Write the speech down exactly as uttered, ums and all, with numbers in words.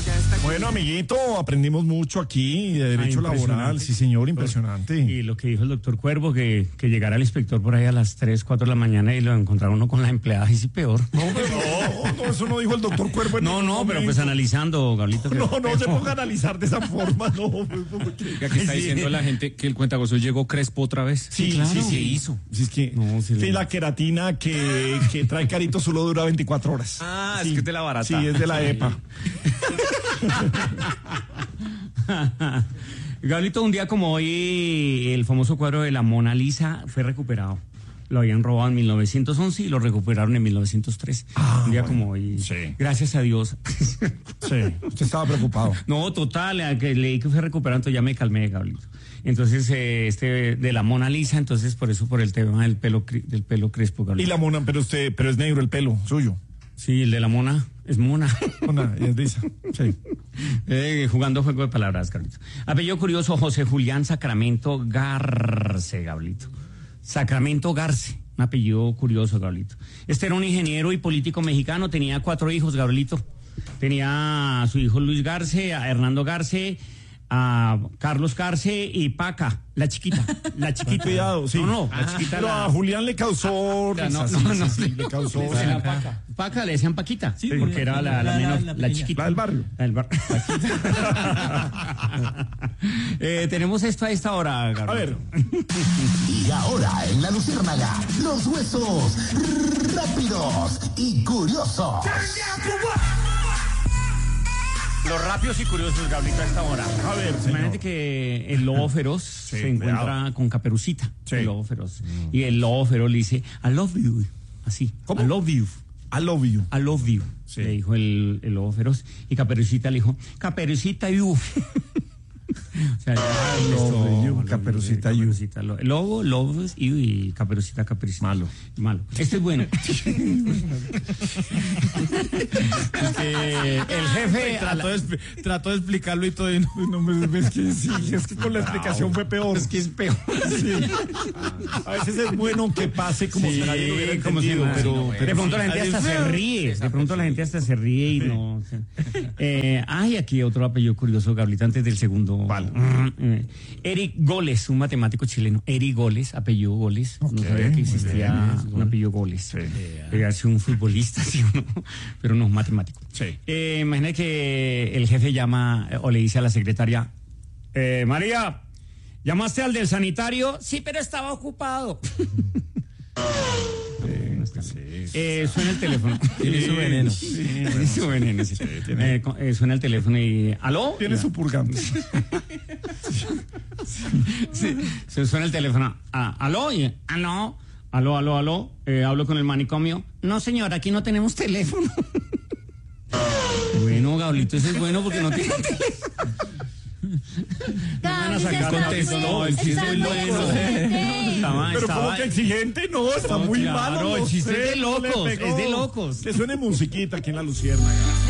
Bueno, amiguito, aprendimos mucho aquí de derecho ah, laboral, sí señor, impresionante. Y lo que dijo el doctor Cuervo, que, que llegara el inspector por ahí a las tres, cuatro de la mañana y lo encontraron uno con la empleada, y sí peor. No, pero no, no, eso no dijo el doctor Cuervo. No, no, momento. Pero pues analizando, Gablito. No, no, no se ponga a analizar de esa forma, no. Ya que está sí. diciendo la gente que el cuentagozo llegó crespo otra vez. Sí, claro. Sí, sí, hizo. Sí, es que no, sí, sí, la queratina que, que trae Carito solo dura veinticuatro horas. Ah, sí. Es que es de la barata. Sí, es de la E P A. Gablito, un día como hoy, el famoso cuadro de la Mona Lisa fue recuperado. Lo habían robado en mil novecientos once y lo recuperaron en mil novecientos tres. Ah, un día bueno, como hoy. Sí. Gracias a Dios. Sí, usted estaba preocupado. No, total, que leí que fue recuperado, entonces ya me calmé, Gablito. Entonces, eh, este de la Mona Lisa, entonces por eso, por el tema del pelo, del pelo crespo, Gablito. Y la Mona, pero usted, pero es negro el pelo suyo. Sí, el de la Mona es Mona. Mona, y es Lisa. Sí. Eh, jugando juego de palabras, Gablito. Apellido curioso, José Julián Sacramento Garce, Gablito. Sacramento Garce, un apellido curioso, Gablito. Este era un ingeniero y político mexicano, tenía cuatro hijos, Gablito. Tenía a su hijo Luis Garce, a Hernando Garce, a Carlos Garce y Paca, la chiquita, la chiquita. Cuidado, sí. No, no, la chiquita. Pero la... a Julián le causó... Ah, no, no, no, no, sí, sí, le causó... Le decían Paca. Paca, le decían Paquita, sí, porque era la, la, la menor, la, la, la chiquita. La del barrio. La del barrio. eh, tenemos esto a esta hora, Gabriel. A ver. Y ahora en La Luciérnaga, los huesos rápidos y curiosos. Los rápidos y curiosos, Gablito, a esta hora. A ver, imagínate que el lobo feroz sí, se encuentra cuidado. con Caperucita, sí. el lobo feroz. Mm. Y el lobo feroz le dice, I love you. Así, ¿cómo? I love you. I love you. I love you, sí. le dijo el, el lobo feroz. Y Caperucita le dijo, Caperucita you. O sea, ah, love you, Caperucita you. Lobo, lobos y, y Caperucita, Caperucita. Malo. Malo. Este es bueno. que el jefe trató, la... de, trató de explicarlo y todo y no, no me es que sí, es que con la explicación fue peor. Es que es peor. Sí. A veces es bueno que pase como sí, si nadie lo hubiera como entendido, si no, pero, no, pero de pronto la gente hasta se ríe, de pronto la gente hasta se ríe y no. O sea, eh, hay aquí otro apellido curioso, Gablito, antes del segundo. Vale. Eric Goles, un matemático chileno. Eric Goles, apellido Goles. Okay, no sabía que existía bien, un apellido Goles. Sí. Pegarse un futbolista, sí o no, pero no, un matemático. Sí. Eh, imagínate que el jefe llama o le dice a la secretaria, eh, María, ¿llamaste al del sanitario? Sí, pero estaba ocupado. Sí, eh, suena el teléfono. Tiene su veneno. Sí, tiene su veneno. Sí. Sí, tiene... eh, eh, suena el teléfono y ¿aló? Tiene ya. su purgante. Sí, se suena el teléfono. Ah, ¿aló? Y, ¿aló? ¿Aló, aló, aló? Eh, ¿Hablo con el manicomio? No, señor, aquí no tenemos teléfono. Bueno, Gablito, ese es bueno porque no tiene teléfono. No van a sacar contexto, no, el chiste es bueno. Estaba, pero estaba, como que exigente, no, está muy claro, malo. No el chiste sé, es de locos, no es de locos. Que suene musiquita aquí en La Luciérnaga.